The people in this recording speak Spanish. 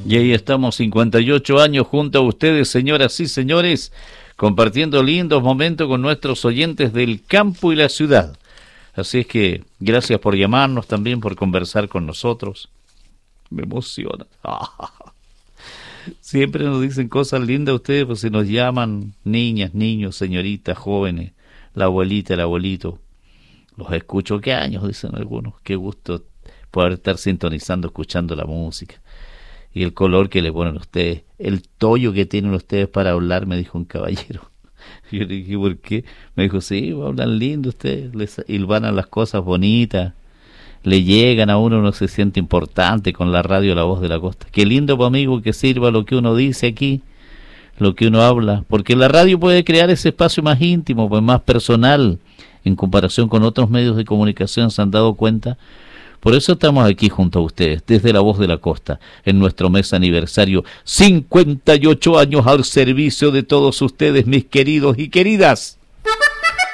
Y ahí estamos, 58 años junto a ustedes, señoras y señores, compartiendo lindos momentos con nuestros oyentes del campo y la ciudad. Así es que gracias por llamarnos también, por conversar con nosotros. Me emociona. Siempre nos dicen cosas lindas ustedes, pues si nos llaman niñas, niños, señoritas, jóvenes, la abuelita, el abuelito. Los escucho, ¿qué años? Dicen algunos. Qué gusto poder estar sintonizando, escuchando la música. Y el color que le ponen ustedes, el toyo que tienen ustedes para hablar, me dijo un caballero. Yo le dije, ¿por qué? Me dijo, sí, hablan lindo ustedes, les hilvanan las cosas bonitas, le llegan a uno se siente importante con la radio La Voz de la Costa. Qué lindo, pues, amigo, que sirva lo que uno dice aquí, lo que uno habla, porque la radio puede crear ese espacio más íntimo, pues más personal, en comparación con otros medios de comunicación, ¿se han dado cuenta? Por eso estamos aquí junto a ustedes, desde La Voz de la Costa, en nuestro mes aniversario, 58 años al servicio de todos ustedes, mis queridos y queridas.